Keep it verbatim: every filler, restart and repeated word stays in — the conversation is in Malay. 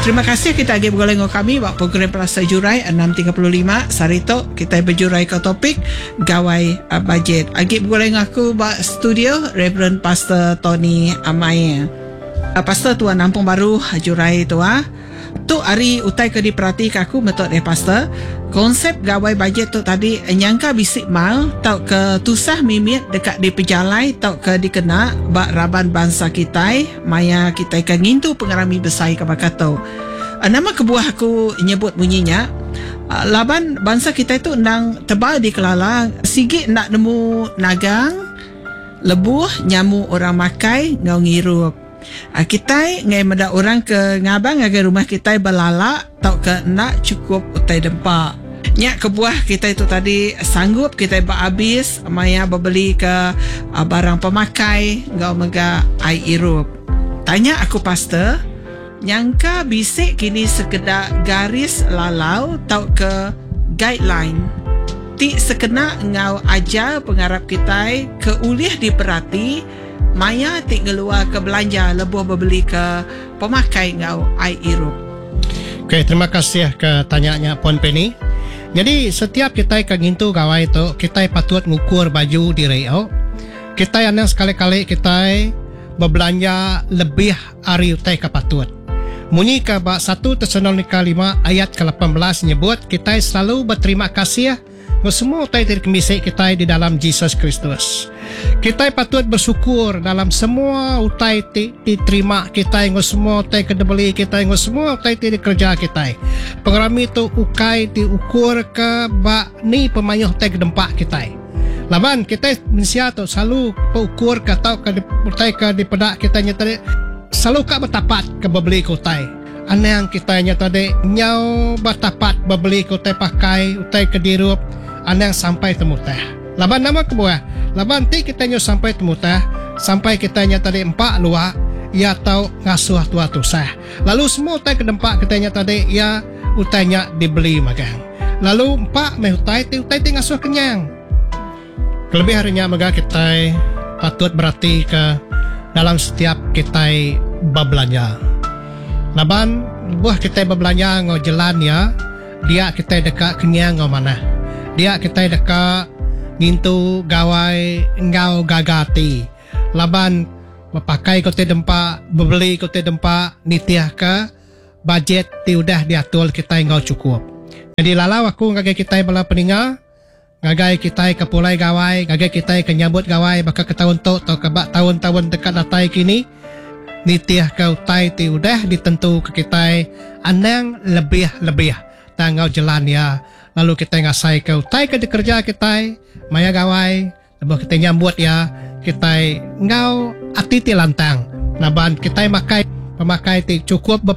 Terima kasih kita lagi bergolong dengan kami buat program Perasa Jurai enam tiga puluh lima Sarito. Kita berjurai ke topik gawai uh, bajet. Lagi bergolong dengan aku buat studio Reverend Pastor Tony Amaya. Uh, Pastor Tuan Nampung Baru Jurai tu ah. Tu hari utai ke diperhati ke aku betul eh Pastor. Konsep gawai bajet tu tadi nyangka bisik mal tau ke tusah mimit dekat di pejalai tau ke dikena bak raban bangsa kita maya kita kan ngintu pengarami besar ke bakatau. Nama kebuah aku nyebut bunyinya laban bangsa kita itu nang tebal di kelala sigit nak nemu nagang lebuh nyamu orang makai ngau ngirup. Uh, kita ngai meda orang ke ngabang agar rumah kita belalak tau ke nak cukup utai dempak. Nyak kebuah kita itu tadi sanggup kita habis maya berbeli ke uh, barang pemakai ngau mega ai irup. Tanya aku Pastor, nyangka bisik kini sekedar garis lalau tau ke guideline. Ti sekena ngau ajar pengarap kita ke ulih diperhati maya tik ngeluar ke belanja lebuh berbeli ke pemakai ngau ai irup. Okey, terima kasih ke tanyanya Puan Penny. Jadi setiap kita ke ngintu gawai tu, kita patut ngukur baju diri. Oh. Kita yang sekali-kali kita berbelanja lebih hari utai ke patut. Munyi ke bab satu Tesalonika lima ayat ke lapan belas nyebut kita selalu berterima kasih untuk semua utai diri kemisik kita di dalam Yesus Kristus. Kita patut bersyukur dalam semua utai diterima kita dengan semua utai kedebeli kita dengan semua utai di kerja kita. Pengarami itu ukai diukur ke bak ni pemayuh utai kedempak kita. Laban kita manusia tu selalu ukur ke tau ke utai ke di pedak kita nyata selalu kak bertapat ke beli utai. Aneh yang kita nyata de nyau bertapat beli utai pakai utai ke dirup aneh sampai temutah. Laban nama kebuah. Laban ti kita nyo sampai temutah, sampai kita nyata de empat luar, ia tahu ngasuh tua tu sah. Lalu semua utai kedempak kita nyata de ia utainya dibeli magang. Lalu empat meh utai ti utai ti ngasuh kenyang. Kelebih harinya maga kita patut berarti ke dalam setiap kita berbelanja. Laban buah kita berbelanja ngau jalan ya, dia kita dekat kenyang ngau mana. Dia kita dekat ngintu gawai ngau gagati. Laban pakai kote dempak, berbeli kote dempak, nitiah ke budget ti udah diatur kita ngau cukup. Jadi lalau aku ngagai kita bala peninga, ngagai kita ke pulai gawai, ngagai kita ke nyambut gawai bakal ke tahun tu atau ke bak tahun-tahun dekat datai kini. Nitiah ke utai ti udah ditentu ke kita anang lebih-lebih tangau jalan ya. Lalu kita ngasai ke utai ke kerja kita maya gawai lepas kita nyambut ya kita ngau ati ti lantang naban kita makai pemakai ti cukup